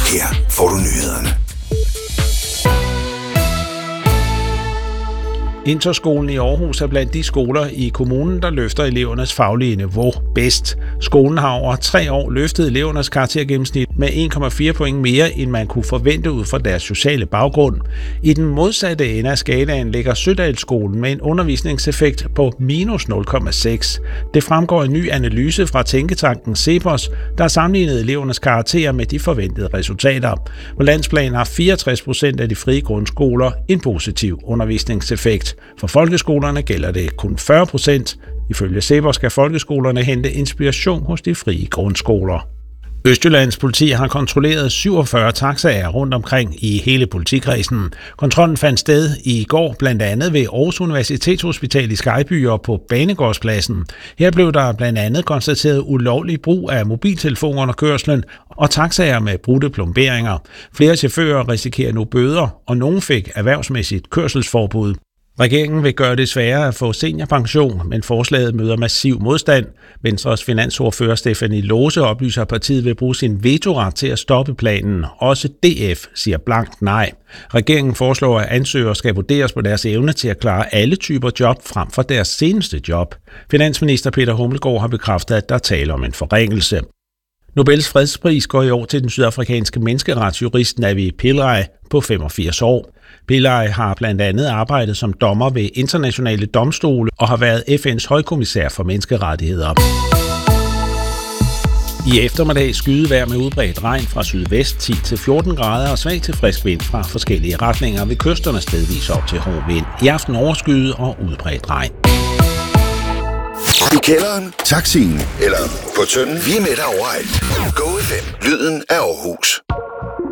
Her får du nyhederne. Interskolen i Aarhus er blandt de skoler i kommunen, der løfter elevernes faglige niveau bedst. Skolen har over 3 år løftet elevernes karaktergennemsnit med 1,4 point mere, end man kunne forvente ud fra deres sociale baggrund. I den modsatte ende af skalaen ligger Sødalsskolen med en undervisningseffekt på minus 0,6. Det fremgår en ny analyse fra tænketanken CEPOS, der har sammenlignet elevernes karakterer med de forventede resultater. På landsplan har 64% af de frie grundskoler en positiv undervisningseffekt. For folkeskolerne gælder det kun 40%. Ifølge CEPOS skal folkeskolerne hente inspiration hos de frie grundskoler. Østjyllands politi har kontrolleret 47 taxaer rundt omkring i hele politikredsen. Kontrollen fandt sted i går blandt andet ved Aarhus Universitetshospital i Skejby og på Banegårdspladsen. Her blev der blandt andet konstateret ulovlig brug af mobiltelefoner under kørslen og taxaer med brudte plomberinger. Flere chauffører risikerer nu bøder, og nogen fik erhvervsmæssigt kørselsforbud. Regeringen vil gøre det sværere at få seniorpension, men forslaget møder massiv modstand. Venstres finansordfører Stephanie Lose oplyser, at partiet vil bruge sin vetoret til at stoppe planen. Også DF siger blankt nej. Regeringen foreslår, at ansøgere skal vurderes på deres evne til at klare alle typer job frem for deres seneste job. Finansminister Peter Hummelgaard har bekræftet, at der taler om en forringelse. Nobels fredspris går i år til den sydafrikanske menneskeretsjurist Navi Pillay på 85 år. Pillay har blandt andet arbejdet som dommer ved internationale domstole og har været FN's højkommissær for menneskerettigheder. I eftermiddag skydevejr med udbredt regn fra sydvest 10-14 grader og svag til frisk vind fra forskellige retninger ved kysterne stedvis op til hård vind. I aften overskyet og udbredt regn. I kælderen, taxien eller på tønden. Vi er med dig overalt. Go FM. Lyden af Aarhus.